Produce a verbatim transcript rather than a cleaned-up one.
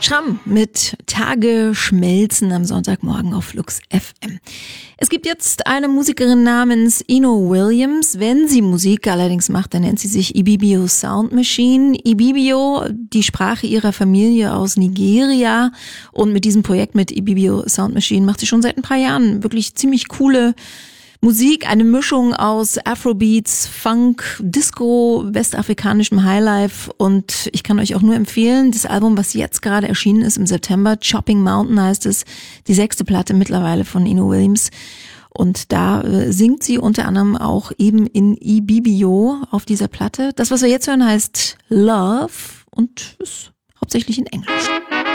Schramm mit Tage schmelzen am Sonntagmorgen auf Flux F M. Es gibt jetzt eine Musikerin namens Ino Williams. Wenn sie Musik allerdings macht, dann nennt sie sich Ibibio Sound Machine. Ibibio, die Sprache ihrer Familie aus Nigeria. Und mit diesem Projekt mit Ibibio Sound Machine macht sie schon seit ein paar Jahren wirklich ziemlich coole Musik, eine Mischung aus Afrobeats, Funk, Disco, westafrikanischem Highlife, und ich kann euch auch nur empfehlen, das Album, was jetzt gerade erschienen ist im September, Chopping Mountain heißt es, die sechste Platte mittlerweile von Ino Williams, und da äh, singt sie unter anderem auch eben in Ibibio auf dieser Platte. Das, was wir jetzt hören, heißt Love und ist hauptsächlich in Englisch.